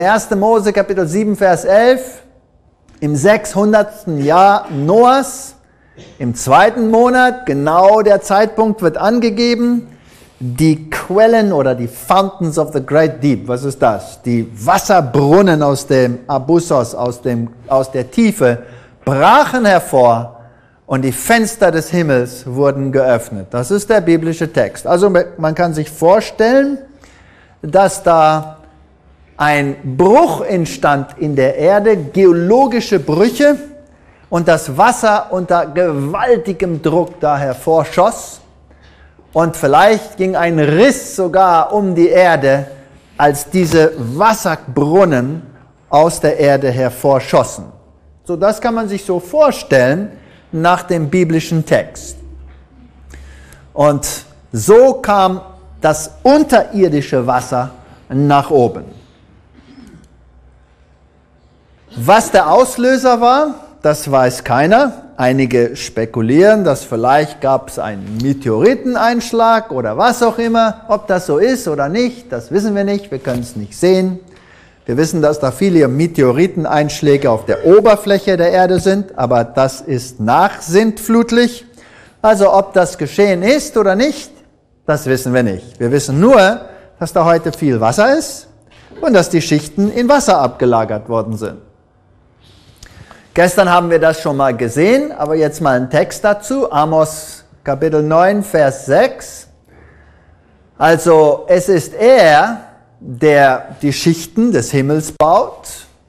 1. Mose Kapitel 7, Vers 11, im 600. Jahr Noahs, im 2. Monat, genau der Zeitpunkt wird angegeben, die Quellen oder die Fountains of the Great Deep, was ist das? Die Wasserbrunnen aus dem Abyssos, aus der Tiefe, brachen hervor und die Fenster des Himmels wurden geöffnet. Das ist der biblische Text. Also man kann sich vorstellen, dass da ein Bruch entstand in der Erde, geologische Brüche, und das Wasser unter gewaltigem Druck da hervorschoss. Und vielleicht ging ein Riss sogar um die Erde, als diese Wasserbrunnen aus der Erde hervorschossen. So, das kann man sich so vorstellen nach dem biblischen Text. Und so kam das unterirdische Wasser nach oben. Was der Auslöser war, das weiß keiner. Einige spekulieren, dass vielleicht gab es einen Meteoriteneinschlag oder was auch immer. Ob das so ist oder nicht, das wissen wir nicht. Wir können es nicht sehen. Wir wissen, dass da viele Meteoriteneinschläge auf der Oberfläche der Erde sind, aber das ist nachsintflutlich. Also ob das geschehen ist oder nicht, das wissen wir nicht. Wir wissen nur, dass da heute viel Wasser ist und dass die Schichten in Wasser abgelagert worden sind. Gestern haben wir das schon mal gesehen, aber jetzt mal ein Text dazu. Amos Kapitel 9, Vers 6. Also es ist er, der die Schichten des Himmels baut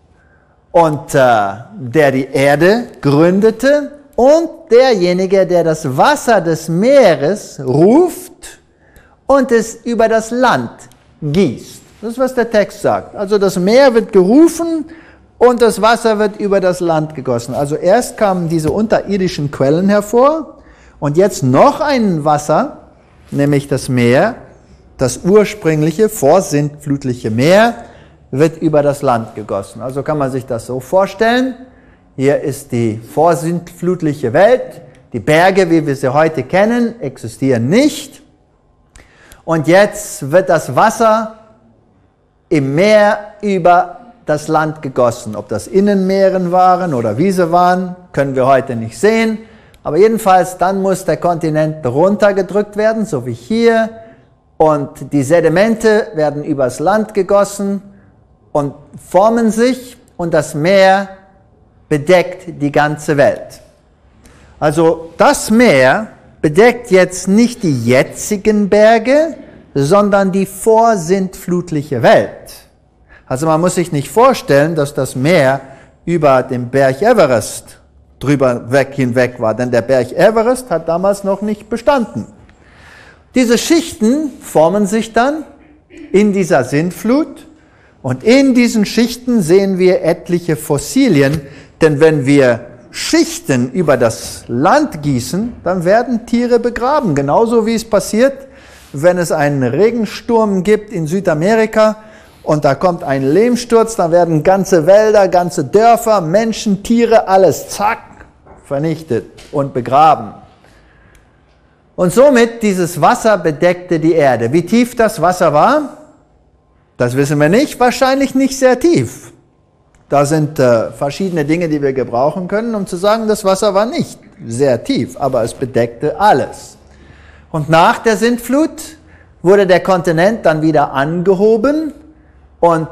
und der die Erde gründete und derjenige, der das Wasser des Meeres ruft und es über das Land gießt. Das ist, was der Text sagt. Also das Meer wird gerufen und das Wasser wird über das Land gegossen. Also erst kamen diese unterirdischen Quellen hervor und jetzt noch ein Wasser, nämlich das Meer, das ursprüngliche, vorsintflutliche Meer, wird über das Land gegossen. Also kann man sich das so vorstellen. Hier ist die vorsintflutliche Welt. Die Berge, wie wir sie heute kennen, existieren nicht. Und jetzt wird das Wasser im Meer über das Land gegossen. Ob das Innenmeeren waren oder Wiese waren, können wir heute nicht sehen. Aber jedenfalls, dann muss der Kontinent runtergedrückt werden, so wie hier. Und die Sedimente werden übers Land gegossen und formen sich. Und das Meer bedeckt die ganze Welt. Also das Meer bedeckt jetzt nicht die jetzigen Berge, sondern die vorsintflutliche Welt. Also man muss sich nicht vorstellen, dass das Meer über dem Berg Everest hinweg war, denn der Berg Everest hat damals noch nicht bestanden. Diese Schichten formen sich dann in dieser Sintflut und in diesen Schichten sehen wir etliche Fossilien, denn wenn wir Schichten über das Land gießen, dann werden Tiere begraben, genauso wie es passiert, wenn es einen Regensturm gibt in Südamerika, und da kommt ein Lehmsturz, dann werden ganze Wälder, ganze Dörfer, Menschen, Tiere, alles zack, vernichtet und begraben. Und somit dieses Wasser bedeckte die Erde. Wie tief das Wasser war, das wissen wir nicht, wahrscheinlich nicht sehr tief. Da sind verschiedene Dinge, die wir gebrauchen können, um zu sagen, das Wasser war nicht sehr tief, aber es bedeckte alles. Und nach der Sintflut wurde der Kontinent dann wieder angehoben und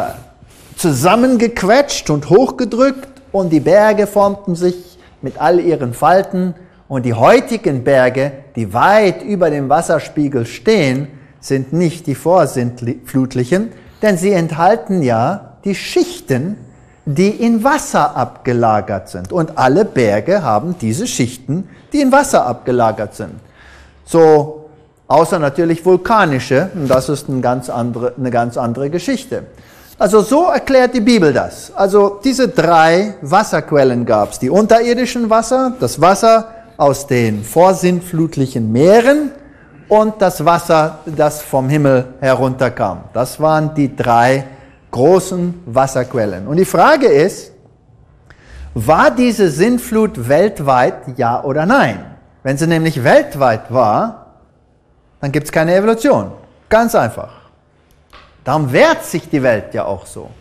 zusammengequetscht und hochgedrückt und die Berge formten sich mit all ihren Falten und die heutigen Berge, die weit über dem Wasserspiegel stehen, sind nicht die vorsintflutlichen, denn sie enthalten ja die Schichten, die in Wasser abgelagert sind. Und alle Berge haben diese Schichten, die in Wasser abgelagert sind. So, außer natürlich vulkanische, und das ist eine ganz andere Geschichte. Also so erklärt die Bibel das. Also diese 3 Wasserquellen gab es. Die unterirdischen Wasser, das Wasser aus den vorsintflutlichen Meeren und das Wasser, das vom Himmel herunterkam. Das waren die 3 großen Wasserquellen. Und die Frage ist, war diese Sintflut weltweit, ja oder nein? Wenn sie nämlich weltweit war, dann gibt es keine Evolution. Ganz einfach. Darum wehrt sich die Welt ja auch so.